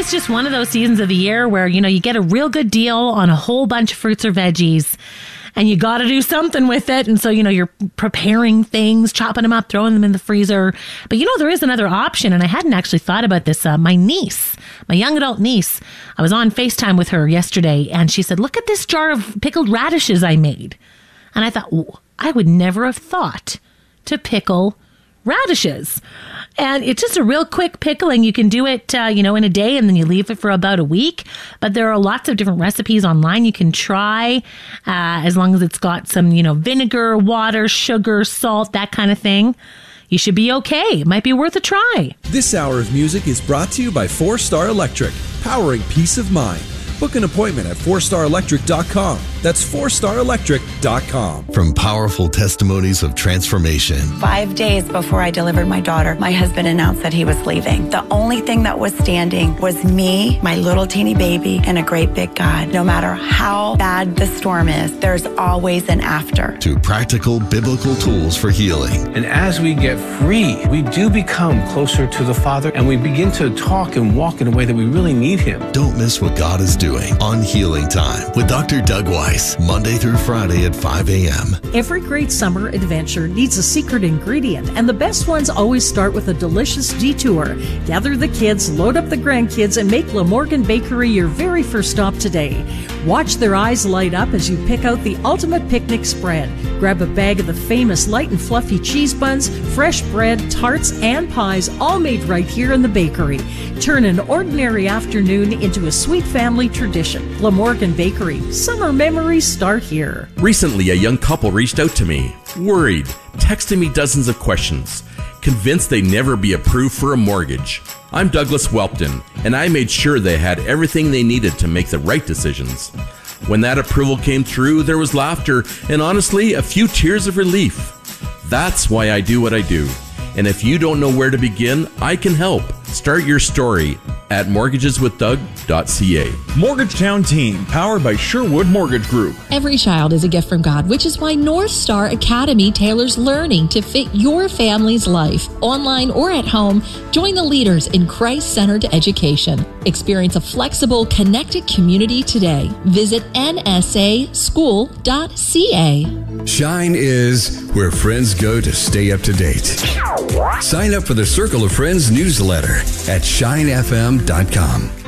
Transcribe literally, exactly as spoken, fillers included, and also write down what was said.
is just one of those seasons of the year where, you know, you get a real good deal on a whole bunch of fruits or veggies and you got to do something with it. And so, you know, you're preparing things, chopping them up, throwing them in the freezer. But, you know, there is another option. And I hadn't actually thought about this. Uh, my niece, my young adult niece, I was on FaceTime with her yesterday and she said, look at this jar of pickled radishes I made. And I thought, oh, I would never have thought to pickle radishes. And it's just a real quick pickling. You can do it, uh, you know, in a day and then you leave it for about a week. But there are lots of different recipes online you can try uh, as long as it's got some, you know, vinegar, water, sugar, salt, that kind of thing. You should be okay. It might be worth a try. This hour of music is brought to you by Four Star Electric, powering peace of mind. Book an appointment at four star electric dot com. That's four star electric dot com. From powerful testimonies of transformation. Five days before I delivered my daughter, my husband announced that he was leaving. The only thing that was standing was me, my little teeny baby, and a great big God. No matter how bad the storm is, there's always an after. To practical biblical tools for healing. And as we get free, we do become closer to the Father, and we begin to talk and walk in a way that we really need Him. Don't miss what God is doing on Healing Time with Doctor Doug Weiss, Monday through Friday at five a.m. Every great summer adventure needs a secret ingredient, and the best ones always start with a delicious detour. Gather the kids, load up the grandkids, and make Glamorgan Bakery your very first stop today. Watch their eyes light up as you pick out the ultimate picnic spread. Grab a bag of the famous light and fluffy cheese buns, fresh bread, tarts, and pies, all made right here in the bakery. Turn an ordinary afternoon into a sweet family tradition. Glamorgan Bakery. Summer memories start here. Recently, a young couple reached out to me, worried, texting me dozens of questions, convinced they'd never be approved for a mortgage. I'm Douglas Welpton, and I made sure they had everything they needed to make the right decisions. When that approval came through, there was laughter and honestly, a few tears of relief. That's why I do what I do. And if you don't know where to begin, I can help. Start your story at mortgages with doug dot c a. Mortgagetown Team, powered by Sherwood Mortgage Group. Every child is a gift from God, which is why North Star Academy tailors learning to fit your family's life. Online or at home, join the leaders in Christ-centered education. Experience a flexible, connected community today. Visit N S A school dot c a. Shine is where friends go to stay up to date. Sign up for the Circle of Friends newsletter at shine f m dot com.